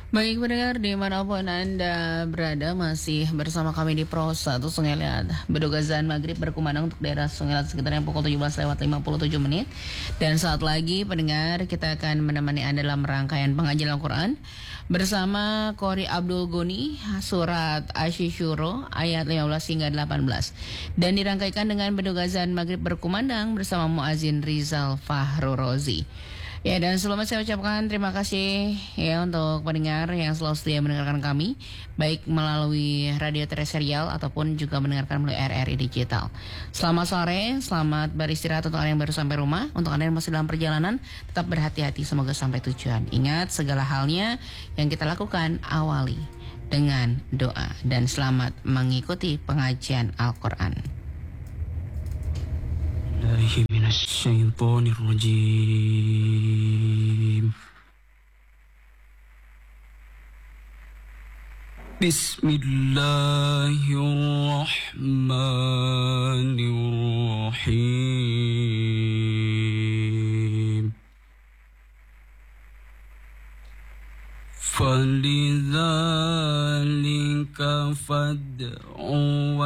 Baik pendengar dimanapun Anda berada masih bersama kami di Pro 1 Sungai Liat. Bedug azan maghrib berkumandang untuk daerah Sungai Liat sekitarnya pukul 17:57. Dan saat lagi pendengar kita akan menemani Anda dalam rangkaian pengajian Al-Quran bersama Qori Abdul Goni surat Asy-Syura ayat 15 hingga 18. Dan dirangkaikan dengan bedug azan maghrib berkumandang bersama Muazin Rizal Fahru Rozi. Ya, dan sebelumnya saya ucapkan terima kasih ya untuk pendengar yang selalu setia mendengarkan kami, baik melalui radio terestrial ataupun juga mendengarkan melalui RRI Digital. Selamat sore, selamat beristirahat untuk Anda yang baru sampai rumah. Untuk Anda yang masih dalam perjalanan, tetap berhati-hati, semoga sampai tujuan. Ingat, segala halnya yang kita lakukan awali dengan doa. Dan selamat mengikuti pengajian Al-Quran. الله من الشيطان الرجيم بسم الله الرحمن الرحيم فلذلك فادع